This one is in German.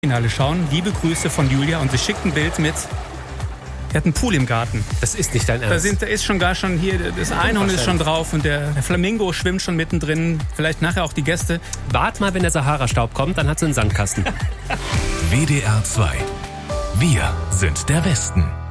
Finale schauen. Liebe Grüße von Julia und sie schickt ein Bild mit. Er hat einen Pool im Garten. Das ist nicht dein Ernst. Da ist schon hier, das Einhorn ist schon drauf und der Flamingo schwimmt schon mittendrin. Vielleicht nachher auch die Gäste. Wart mal, wenn der Sahara-Staub kommt, dann hat sie einen Sandkasten. WDR 2. Wir sind der Westen.